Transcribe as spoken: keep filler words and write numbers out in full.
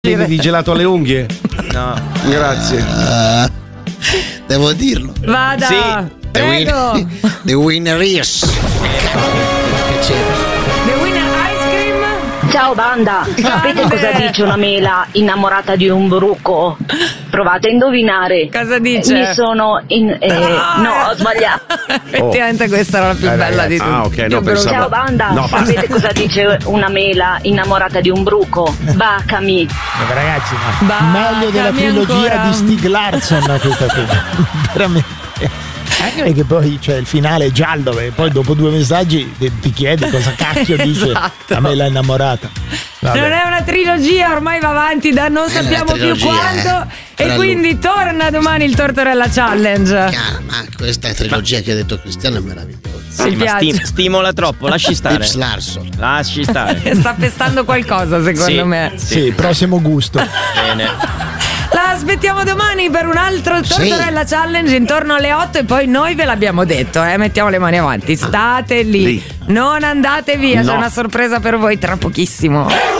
Di gelato alle unghie? No. Grazie. Uh, devo dirlo. Vada. Sì. The, Prego. win- the winner is. The winner ice cream. Ciao banda, sapete Grande. cosa dice una mela innamorata di un bruco? Provate a indovinare. Cosa dice? Mi sono in... eh, no, ho sbagliato. Effettivamente questa era la più Eh, bella di ragazzi. tutte. Ah, ok, no, Più pensavo- Ciao banda, No, basta. sapete cosa dice una mela innamorata di un bruco? Bacami. Ma ragazzi, ma Bacami meglio della trilogia ancora. di Stieg Larsson questa qui. Veramente. Anche perché poi c'è il finale giallo e poi dopo due messaggi ti ti chiedi cosa cacchio dice Esatto. a me l'ha innamorata. Vabbè. Non è una trilogia, ormai va avanti da non È una sappiamo più trilogia, quanto. eh. E Però quindi torna domani il Tortorella Challenge. Chiara, ma questa trilogia che ha detto Cristiano è meravigliosa. Sì, Mi ma piace. sti- stimola troppo, lasci stare. Tips Larson. Lasci stare. Sta pestando qualcosa, secondo Sì. me. Sì, prossimo gusto. Bene. La aspettiamo domani per un altro Tortorella Challenge intorno alle otto e poi noi ve l'abbiamo detto, eh, mettiamo le mani avanti. State lì, Lì. non andate via, c'è No. una sorpresa per voi tra pochissimo.